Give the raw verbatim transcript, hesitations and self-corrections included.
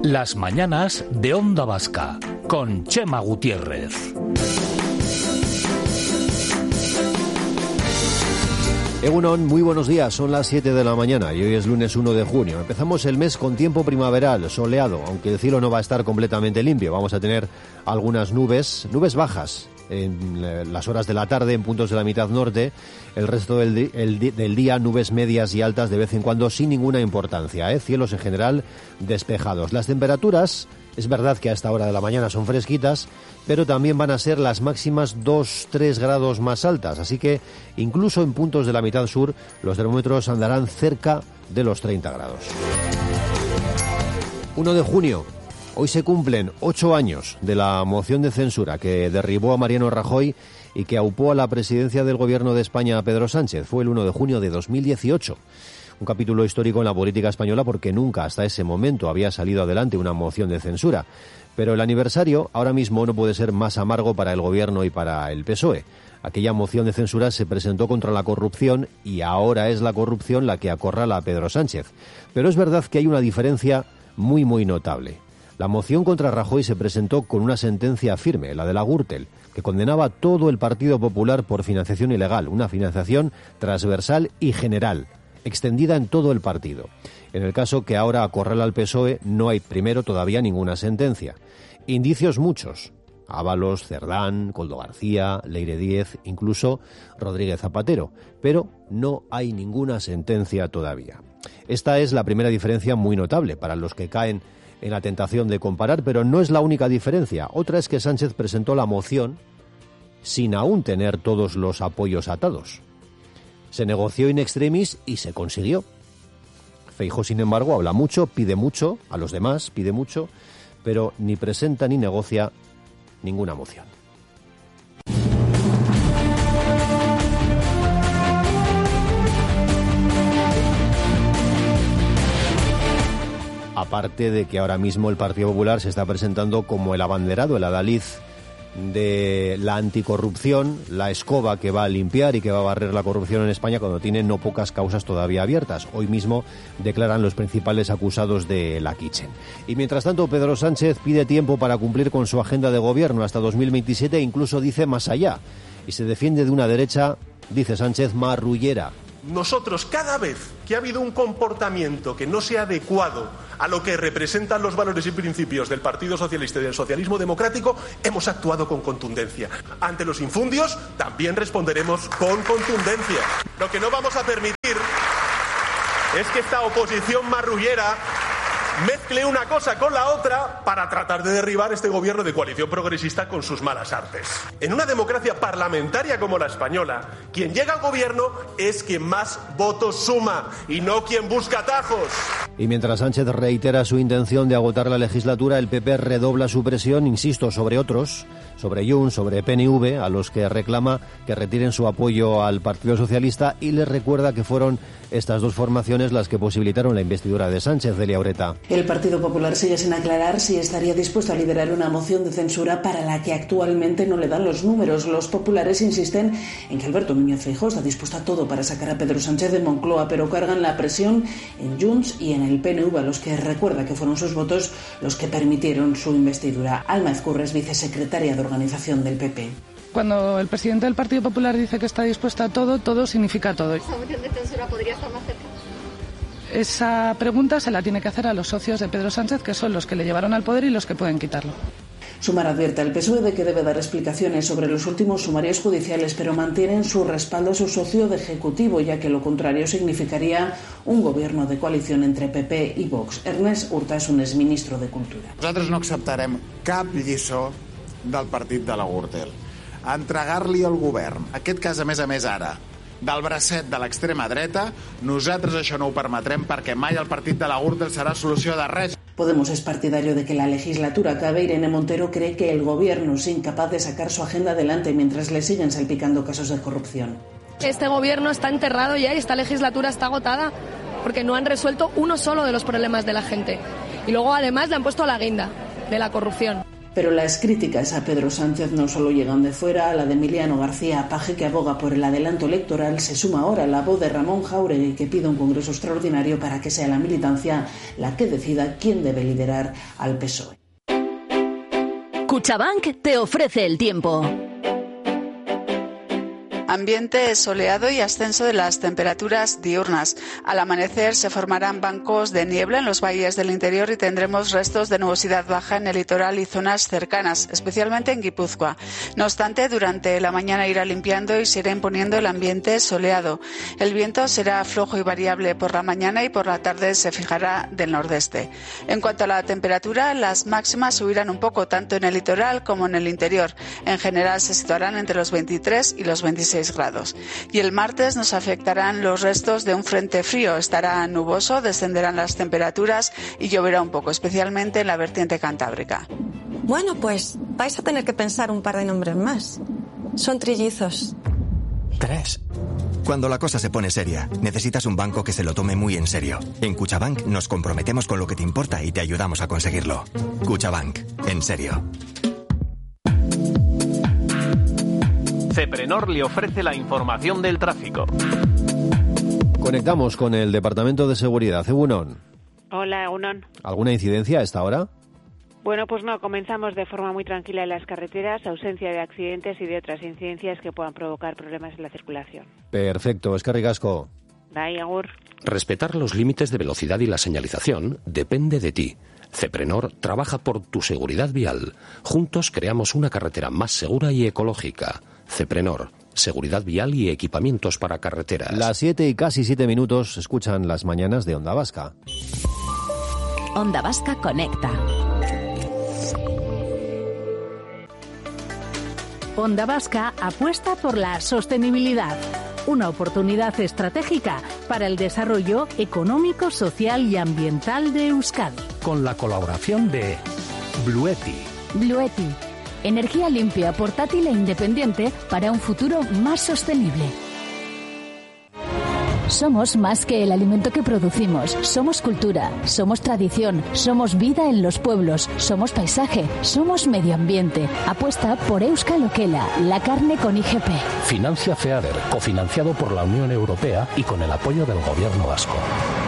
Las mañanas de Onda Vasca, con Chema Gutiérrez. Egunon, muy buenos días, son las siete de la mañana y hoy es lunes uno de junio. Empezamos el mes con tiempo primaveral, soleado, aunque el cielo no va a estar completamente limpio. Vamos a tener algunas nubes, nubes bajas en las horas de la tarde en puntos de la mitad norte. El resto del, di- el di- del día nubes medias y altas de vez en cuando sin ninguna importancia, ¿eh? Cielos en general despejados. Las temperaturas, es verdad que a esta hora de la mañana son fresquitas, pero también van a ser las máximas dos a tres grados más altas, así que incluso en puntos de la mitad sur los termómetros andarán cerca de los treinta grados. uno de junio. Hoy se cumplen ocho años de la moción de censura que derribó a Mariano Rajoy y que aupó a la presidencia del Gobierno de España a Pedro Sánchez. Fue el uno de junio de dos mil dieciocho. Un capítulo histórico en la política española porque nunca hasta ese momento había salido adelante una moción de censura. Pero el aniversario ahora mismo no puede ser más amargo para el Gobierno y para el P S O E. Aquella moción de censura se presentó contra la corrupción y ahora es la corrupción la que acorrala a Pedro Sánchez. Pero es verdad que hay una diferencia muy muy notable. La moción contra Rajoy se presentó con una sentencia firme, la de la Gürtel, que condenaba a todo el Partido Popular por financiación ilegal, una financiación transversal y general, extendida en todo el partido. En el caso que ahora acorrala al P S O E, no hay, primero, todavía ninguna sentencia. Indicios muchos. Ábalos, Cerdán, Koldo García, Leire Díez, incluso Rodríguez Zapatero. Pero no hay ninguna sentencia todavía. Esta es la primera diferencia muy notable para los que caen en la tentación de comparar, pero no es la única diferencia. Otra es que Sánchez presentó la moción sin aún tener todos los apoyos atados. Se negoció in extremis y se consiguió. Feijóo, sin embargo, habla mucho, pide mucho, a los demás pide mucho, pero ni presenta ni negocia ninguna moción. Aparte de que ahora mismo el Partido Popular se está presentando como el abanderado, el adalid de la anticorrupción, la escoba que va a limpiar y que va a barrer la corrupción en España cuando tiene no pocas causas todavía abiertas. Hoy mismo declaran los principales acusados de la Kitchen. Y mientras tanto, Pedro Sánchez pide tiempo para cumplir con su agenda de gobierno hasta dos mil veintisiete e incluso dice más allá. Y se defiende de una derecha, dice Sánchez, marrullera. Nosotros, cada vez que ha habido un comportamiento que no sea adecuado a lo que representan los valores y principios del Partido Socialista y del socialismo democrático, hemos actuado con contundencia. Ante los infundios, también responderemos con contundencia. Lo que no vamos a permitir es que esta oposición marrullera mezcle una cosa con la otra para tratar de derribar este gobierno de coalición progresista con sus malas artes. En una democracia parlamentaria como la española, quien llega al gobierno es quien más votos suma y no quien busca atajos. Y mientras Sánchez reitera su intención de agotar la legislatura, el P P redobla su presión, insisto, sobre otros, sobre Junts, sobre P N V, a los que reclama que retiren su apoyo al Partido Socialista y les recuerda que fueron estas dos formaciones las que posibilitaron la investidura de Sánchez. Delia Ureta. El Partido Popular sigue sin aclarar si estaría dispuesto a liderar una moción de censura para la que actualmente no le dan los números. Los populares insisten en que Alberto Núñez Feijóo está dispuesto a todo para sacar a Pedro Sánchez de Moncloa, pero cargan la presión en Junts y en el P N V, a los que recuerda que fueron sus votos los que permitieron su investidura. Alma Ezcurra es vicesecretaria de organización del P P. Cuando el presidente del Partido Popular dice que está dispuesto a todo, todo significa todo. ¿Esa moción de censura podría estar más cerca? Esa pregunta se la tiene que hacer a los socios de Pedro Sánchez, que son los que le llevaron al poder y los que pueden quitarlo. Sumar advierte al P S O E de que debe dar explicaciones sobre los últimos sumarios judiciales, pero mantienen su respaldo a su socio de ejecutivo, ya que lo contrario significaría un gobierno de coalición entre P P y Vox. Ernest Urta és un exministre de Cultura. Nosaltres no acceptarem cap lliçó del partit de la Gürtel. Entregar-li al govern, en aquest cas a més a més ara, del bracet de l'extrema dreta, nosaltres això no ho permetrem perquè mai el partit de la Gürtel serà solució de res. Podemos es partidario de que la legislatura acabe. Irene Montero cree que el gobierno es incapaz de sacar su agenda adelante mientras le siguen salpicando casos de corrupción. Este gobierno está enterrado ya y esta legislatura está agotada porque no han resuelto uno solo de los problemas de la gente. Y luego además le han puesto la guinda de la corrupción. Pero las críticas a Pedro Sánchez no solo llegan de fuera. A la de Emiliano García Paje, que aboga por el adelanto electoral, se suma ahora la voz de Ramón Jáuregui, que pide un congreso extraordinario para que sea la militancia la que decida quién debe liderar al P S O E. Cuchabank te ofrece el tiempo. Ambiente soleado y ascenso de las temperaturas diurnas. Al amanecer se formarán bancos de niebla en los valles del interior y tendremos restos de nubosidad baja en el litoral y zonas cercanas, especialmente en Guipúzcoa. No obstante, durante la mañana irá limpiando y se irá imponiendo el ambiente soleado. El viento será flojo y variable por la mañana y por la tarde se fijará del nordeste. En cuanto a la temperatura, las máximas subirán un poco tanto en el litoral como en el interior. En general se situarán entre los veintitrés y los veintiséis grados. Y el martes nos afectarán los restos de un frente frío. Estará nuboso, descenderán las temperaturas y lloverá un poco, especialmente en la vertiente cantábrica. Bueno, pues vais a tener que pensar un par de nombres más. Son trillizos. Tres. Cuando la cosa se pone seria, necesitas un banco que se lo tome muy en serio. En Cuchabank nos comprometemos con lo que te importa y te ayudamos a conseguirlo. Cuchabank, en serio. Ceprenor le ofrece la información del tráfico. Conectamos con el Departamento de Seguridad. Egunon. Hola, Egunon. ¿Alguna incidencia a esta hora? Bueno, pues no, comenzamos de forma muy tranquila en las carreteras, ausencia de accidentes y de otras incidencias que puedan provocar problemas en la circulación. Perfecto, eskerrik asko. Bai, agur. Respetar los límites de velocidad y la señalización depende de ti. Ceprenor trabaja por tu seguridad vial. Juntos creamos una carretera más segura y ecológica. Ceprenor, seguridad vial y equipamientos para carreteras. Las siete y casi siete minutos escuchan las mañanas de Onda Vasca. Onda Vasca conecta. Onda Vasca apuesta por la sostenibilidad. Una oportunidad estratégica para el desarrollo económico, social y ambiental de Euskadi. Con la colaboración de Blueti. Blueti. Energía limpia, portátil e independiente para un futuro más sostenible. Somos más que el alimento que producimos. Somos cultura, somos tradición, somos vida en los pueblos, somos paisaje, somos medio ambiente. Apuesta por Euskal Okela, la carne con I G P. Financia FEADER, cofinanciado por la Unión Europea y con el apoyo del Gobierno vasco.